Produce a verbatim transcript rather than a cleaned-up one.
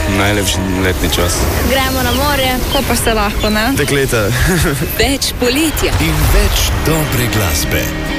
najlepši letni čas. Gremo na morje, ko pa se lahko, ne? Dekleta. Več poletja in več dobre glasbe.